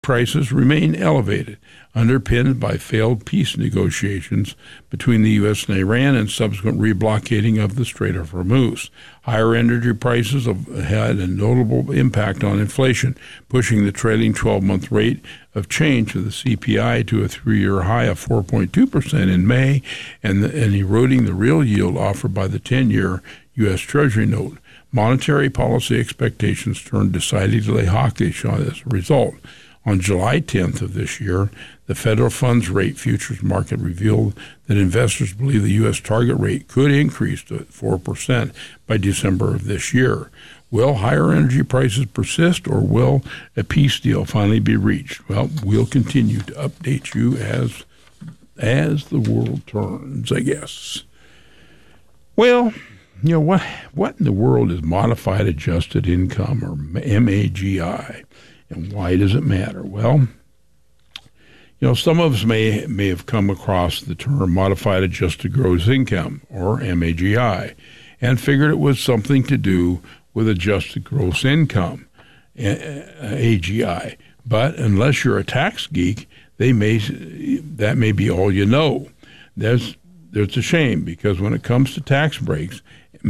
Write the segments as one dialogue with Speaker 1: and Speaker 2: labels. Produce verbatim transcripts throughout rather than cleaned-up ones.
Speaker 1: prices remain elevated, underpinned by failed peace negotiations between the U S and Iran and subsequent reblockading of the Strait of Hormuz. Higher energy prices have had a notable impact on inflation, pushing the trailing twelve-month rate of change of the C P I to a three-year high of four point two percent in May and, the, and eroding the real yield offered by the ten-year U S Treasury note. Monetary policy expectations turned decidedly hawkish as a result. On July tenth of this year, the federal funds rate futures market revealed that investors believe the U S target rate could increase to four percent by December of this year. Will higher energy prices persist, or will a peace deal finally be reached? Well, we'll continue to update you as as the world turns, I guess. Well, you know, what what in the world is modified adjusted income, or M A G I, and why does it matter? Well, you know, some of us may may have come across the term modified adjusted gross income, or M A G I, and figured it was something to do with adjusted gross income, A G I. But unless you're a tax geek, they may that may be all you know. There's there's a shame, because when it comes to tax breaks,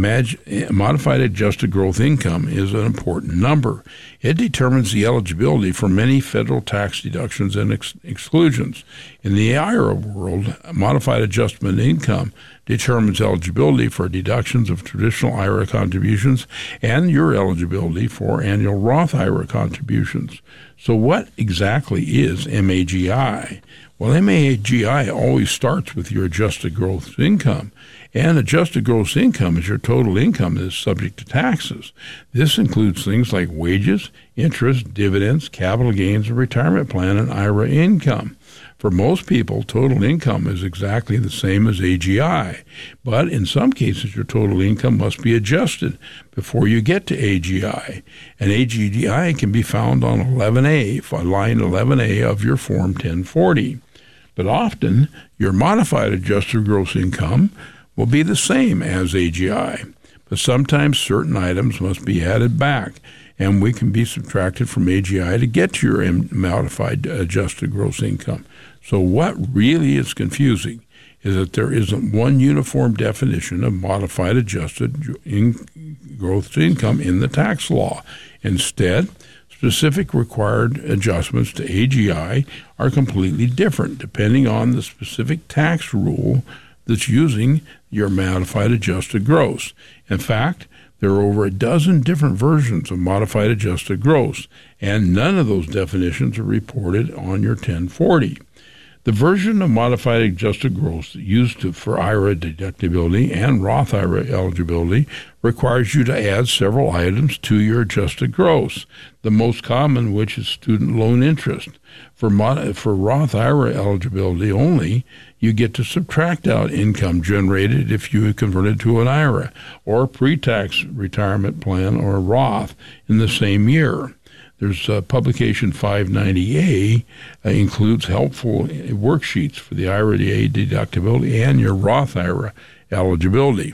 Speaker 1: modified adjusted gross income is an important number. It determines the eligibility for many federal tax deductions and ex- exclusions. In the I R A world, modified adjustment income determines eligibility for deductions of traditional I R A contributions and your eligibility for annual Roth I R A contributions. So what exactly is M A G I? Well, M A G I always starts with your adjusted gross income. And adjusted gross income is your total income that is subject to taxes. This includes things like wages, interest, dividends, capital gains, and retirement plan and I R A income. For most people, total income is exactly the same as A G I, but in some cases, your total income must be adjusted before you get to A G I. And A G I can be found on eleven A, line eleven A of your Form ten forty. But often, your modified adjusted gross income will be the same as A G I, but sometimes certain items must be added back, and we can be subtracted from A G I to get to your modified adjusted gross income. So what really is confusing is that there isn't one uniform definition of modified adjusted in gross income in the tax law. Instead, specific required adjustments to A G I are completely different depending on the specific tax rule that's using your modified adjusted gross. In fact, there are over a dozen different versions of modified adjusted gross, and none of those definitions are reported on your ten forty. The version of modified adjusted gross used to, for I R A deductibility and Roth I R A eligibility requires you to add several items to your adjusted gross, the most common which is student loan interest. For, mod, for Roth I R A eligibility only, you get to subtract out income generated if you had converted to an I R A or pre-tax retirement plan or Roth in the same year. There's uh, publication five ninety A uh, includes helpful worksheets for the I R A deductibility and your Roth I R A eligibility.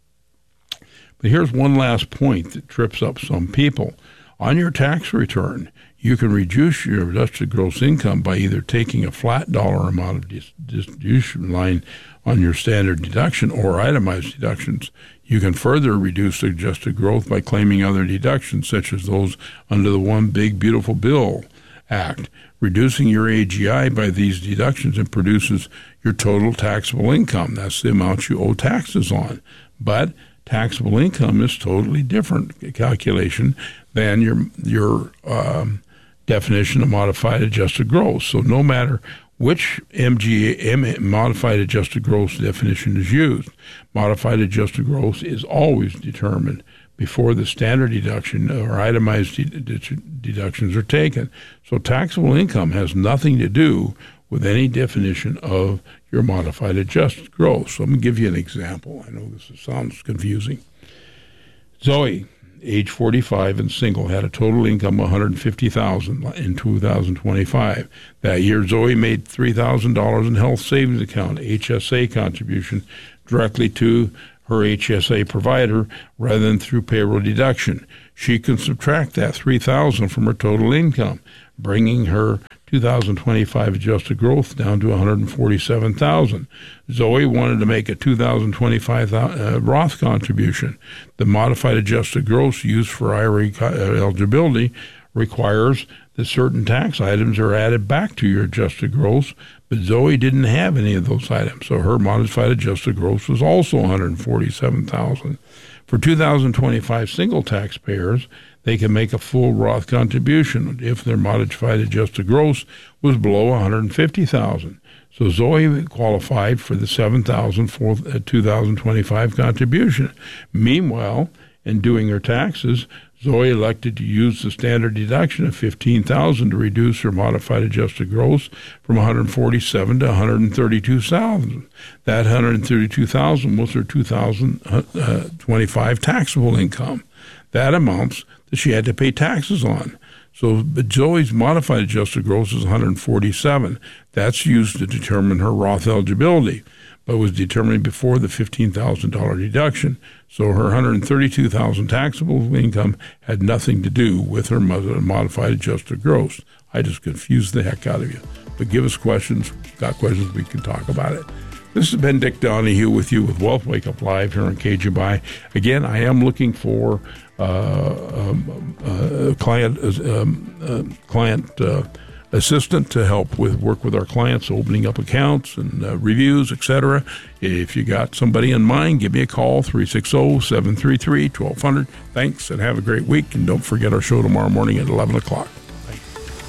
Speaker 1: But here's one last point that trips up some people. On your tax return, you can reduce your adjusted gross income by either taking a flat dollar amount of dis- distribution line on your standard deduction or itemized deductions. You can further reduce adjusted growth by claiming other deductions, such as those under the One Big Beautiful Bill Act. Reducing your A G I by these deductions and produces your total taxable income. That's the amount you owe taxes on. But taxable income is totally different calculation than your your um, definition of modified adjusted gross. So no matter which M G A, M, modified adjusted gross definition is used, modified adjusted gross is always determined before the standard deduction or itemized de- de- deductions are taken. So taxable income has nothing to do with any definition of your modified adjusted gross. So I'm going to give you an example. I know this sounds confusing. Zoe, age forty-five and single, had a total income of one hundred fifty thousand dollars in two thousand twenty-five. That year, Zoe made three thousand dollars in health savings account, H S A contribution, directly to her H S A provider rather than through payroll deduction. She can subtract that three thousand dollars from her total income. bringing her two thousand twenty-five adjusted gross down to one hundred forty-seven thousand dollars. Zoe wanted to make a two thousand twenty-five uh, Roth contribution. The modified adjusted gross used for I R A eligibility requires that certain tax items are added back to your adjusted gross, but Zoe didn't have any of those items, so her modified adjusted gross was also one hundred forty-seven thousand dollars. For two thousand twenty-five single taxpayers, they can make a full Roth contribution if their modified adjusted gross was below one hundred fifty thousand dollars. So Zoe qualified for the seven thousand dollars for two thousand twenty-five contribution. Meanwhile, in doing her taxes, Zoe elected to use the standard deduction of fifteen thousand dollars to reduce her modified adjusted gross from one hundred forty-seven thousand dollars to one hundred thirty-two thousand dollars. That one hundred thirty-two thousand dollars was her two thousand twenty-five taxable income. That amounts that she had to pay taxes on. So but Zoe's modified adjusted gross is one hundred forty-seven thousand dollars. That's used to determine her Roth eligibility, but was determined before the fifteen thousand dollars deduction. So her one hundred thirty-two thousand dollars taxable income had nothing to do with her modified adjusted gross. I just confused the heck out of you. But give us questions. Got questions, we can talk about it. This has been Dick Donahue with you with Wealth Wake Up Live here on K G B I. Again, I am looking for uh, um, uh, client um, uh, client uh, assistant to help with work with our clients, opening up accounts and uh, reviews, et cetera. If you got somebody in mind, give me a call, three six zero, seven three three, one two zero zero. Thanks, and have a great week. And don't forget our show tomorrow morning at eleven o'clock.